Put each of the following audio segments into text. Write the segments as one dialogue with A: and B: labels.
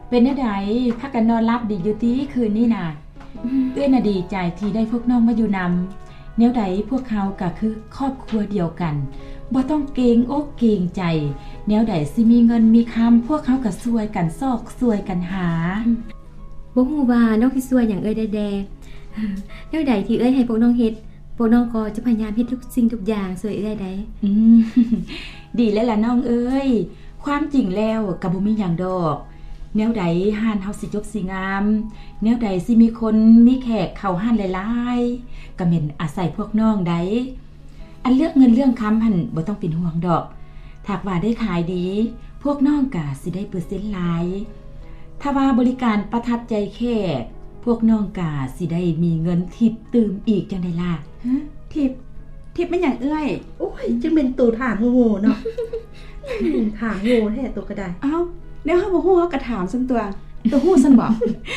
A: เป็นแนวใดพักกันนอนรับดีอยู่ติคืนนี้น่ะเอื้อน่ะดีใจที่ได้พวกน้องมาอยู่นำแนวใดพวกเขาก็คือครอบครัวเดียวกันบ่ต้องเกรงอกเกรงใจแนวใดสิมีเงินมีคำพวกเขาก็ช่วยกันซอกช่วยกันหา
B: บ่ฮู้ว่าน้องสิช่วยหยังเอ้ยแดแนวใดที่เอ้ยให้พวกน้องเฮ็ดพวกน้องก็จะพยายามเฮ็ดทุกสิ่งทุกอย่างช่วยเอ้ยได้
A: ดีแล้วล่ะน้องเอ้ยความจริงแล้วก็บ่มีหยังดอกแนวใดห้านเฮาสิจบสิงามแนวใดสิมีคนมีแขกเข้าห้านหลายๆก็แม่นอาศัยพวกน้องได้อันเลือกเงินเรื่องคำหั่นบ่ต้องเป็นห่วงดอกถ้าว่าได้ขายดีพวกน้องก็สิได้เปอร์เซ็นต์หลายถ้าว่าบริการประทับใจแขกพวกน้องก็สิได้มีเงินทิปตื่มอีกจังได๋ล่ะ
C: ฮะทิปมันหยังเอ้ยโอ้ยจังเป็นตูถามโง่เนาะถามโง่แท้ตัวก็ได้เอ้าแนวเฮาบ่ฮู้เฮาก็ถามซั่นตัวฮู้ซั่นบ่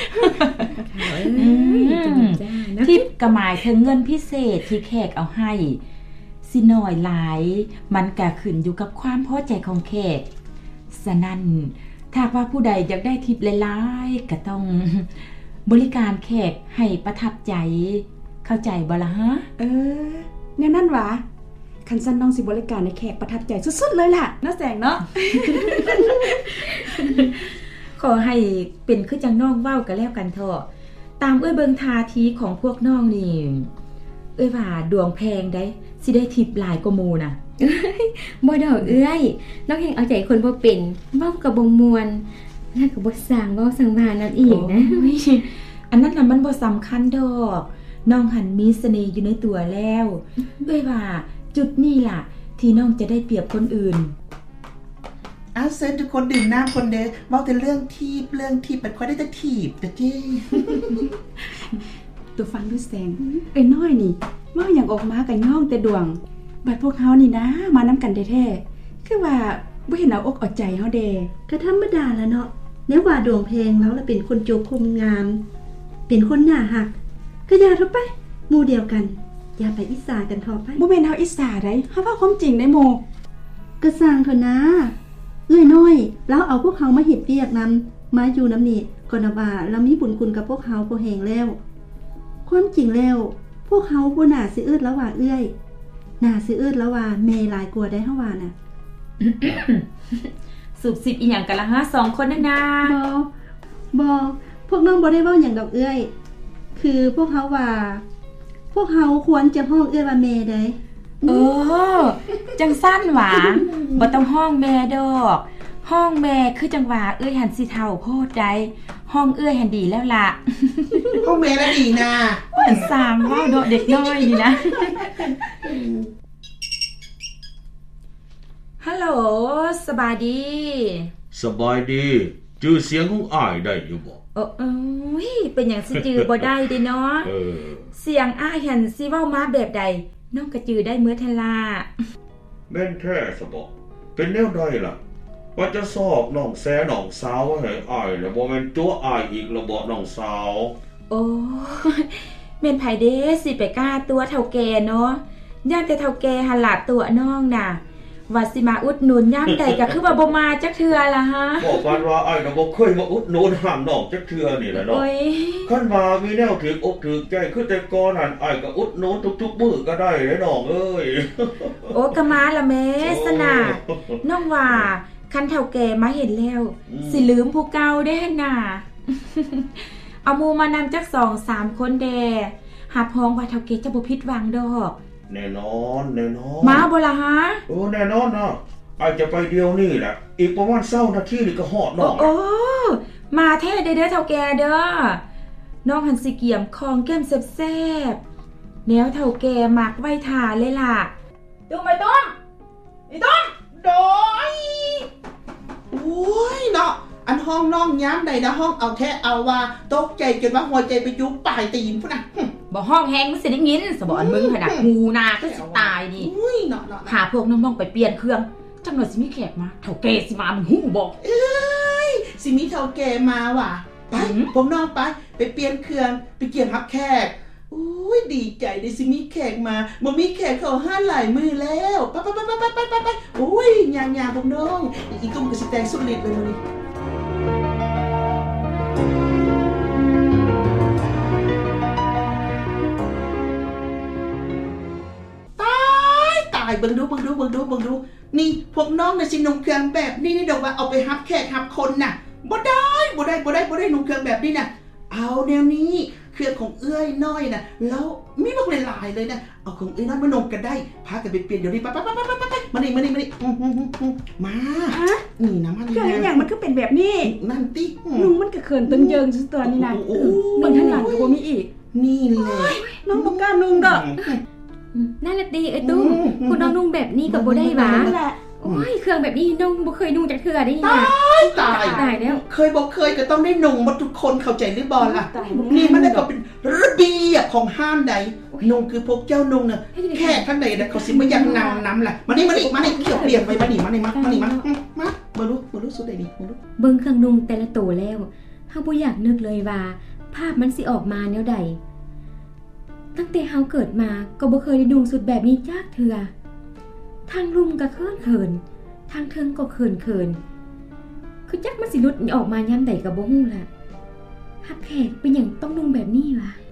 A: ทิปก็หมายถึงเงินพิเศษที่แขกเอาให้สิน้อยหลายมันก็ขึ้นอยู่กับความพอใจของแขกฉะนั้นถ้าว่าผู้ใดอยากได้ทิปหลายๆก็ต้องบริการแขกให้ประทับใจเข้าใจบ่ล่ะฮะ
C: แนวนั้นหวะคันซั่นน้องสิบริการให้แขกประทับใจสุดๆเลยล่ะน้าแสงเนาะ
A: ขอให้เป็นคือจังน้องเว้ากันแล้วกันเถอะตามเบิ่งท่าทีของพวกน้องนี่ว่าดวงแพงได้สิได้ทิปหลายกว่าหมู่น่ะ
B: บ่ดอกน้องเฮงเอาใจคนบ่เป็นเว้าก็บ่ม่วนแล้วก็บ่สร้างเว้าสังวานั่นอีกนะ
A: อันนั้นน่ะมันบ่สำคัญดอกน้องหันมีเสน่ห์อยู่ในตัวแล้วว่าจุดนี้ล่ะที่น้องจะได้เปรียบคนอื่น
D: เซิร์ชทุกคนดื่มน้ำคนเด้เว้าแต่เรื่องทีบมันค่อยได้แต่ทีบแต่เจ้
C: ตัวฟังดูแสงน้อยนี่เว้าหยังออกมาก็ย่องแต่ดวงบัดพวกเฮานี่นะมานํกันแท้ๆคือว่าบ่เห็นเอาอกเอาใจเฮาเด้
E: ก็ธรรมดาละเนาะแนวว่าดวงเพลงแล้วละเป็นคนโจบคมงามเป็นคนหน้าหักก็อย่าเถอะไปหมู่เดียวกันอย่าไปอิจฉากันเถอะไป
C: บ่แม่นเฮาอิจฉาได้เฮาเว้าความจริงได้โม
E: ก็สร้างเถอะนะน้อยแล้วเอาพวกเฮามาเฮ็ดเวียกนำมาอยู่นำนี่ก็น่ะว่าเรามีบุญคุณกับพวกเฮาบ่แฮงแล้วความจริงแล้วพวกเฮาบ่น่าสิอึดแล้วว่าเอื้อยน่าสิอึดแล้วว่าแม่หลายกว่าได้เฮาว่าน่ะ
A: สุบสิบอีหยังกันละฮะ2คนนั่นนะ
E: บ่พวกน้องบ่ได้เว้าหยังดอกเอื้อยคือพวกเฮาว่าพวกเฮาควรจะห้องเอื้อยว่าแม่ได้
A: จังสั้นหวาบ่ต้องห้องแม่ดอกห้องแม่คือจังหวะเอื้อยหันสิเฒ่าโพดได้ห้องเอื้อยหันดีแล้วล่ะ
D: ห้องแม่ละดีนะ
A: หันสร้างเว้าเด็กน้อยนี่นะฮัลโหลสบายดี
F: จื้อเสียงของอ้ายได้อยู่บ่
A: เป็นหยังสิจื้อบ่ได้เด้เนาะเสียงอ้ายหันสิเว้ามาแบบใดน้องก็จื้อได้เมื่อทันล่ะ
F: แม่นแท้ซะบ่เป็นแนวใดล่ะว่าจะสอบน้องแซ่น้องสาวให้อ้ายแล้วบ่แม่นตัวอ้ายอีกแล้วบ่น้องสาว
A: โอ้แม่นไผเด้สิไปกล้าตัวเฒ่าแก่เนาะย่านแต่เฒ่าแก่หันล่ะตัวน้องน่ะว่าสิมาอุดหนุนยามใดก็คือว่าบ่มาจักเทื่อล่ะฮะ
F: บอกกันว่าอ้ายก็บ่เคยมาอุดหนุนห้ามน้องจักเทื่อนี่แหละเนาะคันว่ามีแนวถึกอกถึกใจคือแต่ก่อนหั่นอ้ายก็อุดหนุนทุกๆมื้อก็ได้เด้น้องเอ้ย
A: โอ้ก็มาละแม่สนะน้องว่าคันเฒ่าแก่มาเห็นแล้วสิลืมผู้เก่าได้หั่นน่ะเอาหมู่มานำจัก 2-3 คนแดหับฮ้องว่าเฒ่าแก่จะบ่ผิดหวังดอก
F: แน่นอน
A: มาบ่ล่ะฮะ
F: แน่นอนเนาะอาจจะไปเดียวนี่แหละอีกประมาณ20นาทีนี่ก็ฮอดน้อง
A: มาแท้เด้อเฒ่าแก่เด้อน้องหันสิเกียมของแก้มแซ่บๆแนวเฒ่าแก่มักไว้ท่าเลยล่ะดูไปต้มอีต้มโดย
D: โอ้ยเนาะอันห้องน้องย้ำใดนะห้องเอาแท้เอาว่าตกใจจนว่าหัวใจไปยุบปลายตีนพุ่นน่ะ
A: บ่ห้องแฮงมึงสิได้ยินสบอนมึงขนาดงูนาก็สิตายนี่หาพวกน้องๆไปเปลี่ยนเครื่องจังหน่อยสิมีแขกมาเฒ่าแก่สิมามึงฮู้บ่
D: สิมีเฒ่าแก่มาว่ะไปพวกน้องไปเปลี่ยนเครื่องไปเกี่ยมรับแขกอุ้ยดีใจได้สิมีแขกมาบ่มีแขกเข้าห้านหลายมื้อแล้วไปอุ้ยย่างๆพวกน้องอีตุ้มก็สิแต่งสุดฤทธิ์เลยมื้อนี้เบิ่งดูนี่พวกน้องน่ะสินุ่งเครื่องแบบนี้นี่ดอกว่าเอาไปฮับแขกฮับคนน่ะบ่ได้นุ่งเครื่องแบบนี้น่ะเอาแนวนี้เครื่องของเอื้อยน้อยน่ะแล้วมีบักหลายๆเลยนะเอาของเอื้อยน้อยมานุ่งกันได้พากันไปเปลี่ยนเดี๋ยวนี้ไปมานี่มานี่นี่นะมัน
C: เครื่องอย่างมันก็เป็นแบบนี้
D: นั่นติ
C: ลุงมันก็เขินตึงเยิงซุตัวนี่นะเบิ่งข้างหลังก็บ่มีอีก
D: นี่แหละ
C: น้องบ่กล้านุ่งดอก
B: นั่นละติไอ้ตุ้มพวกน้องนุ่งแบบนี้ก็บ่ได้หว่า
C: นั่นแหละ
B: โอ้ยเครื่องแบบนี้น้องบ่เคยนุ่งจักเทื่อได้นี่นะ
D: ตาย
B: ตายแล้ว
D: เคยบอกเคยก็ต้องได้นุ่งหมดทุกคนเข้าใจหรือบ่ล่ะนี่มันก็เป็นระเบียบของห้านใดนุ่งคือพวกเจ้านุ่งน่ะแค่ข้างในน่ะเขาสิมายังนำน้ำล่ะมานี่เกี่ยวเปียกไปมานี่มารู้สุดได้นี่มารู้
B: เบิ่งเครื่องนุ่งแต่ละโตแล้วเฮาบ่อยากนึกเลยว่าภาพมันสิออกมาแนวใดตั้งแต่เฮาเกิดมาก็บ่เคยได้นุ่งสุดแบบนี้จักเทื่อทางลุ่มก็เขินทางเทิงก็เขินคือจักมันสิหลุดออกมายามใดก็บ่ฮู้ล่ะฮับแขกเป็นหยังต้องนุ่งแบบนี้วะ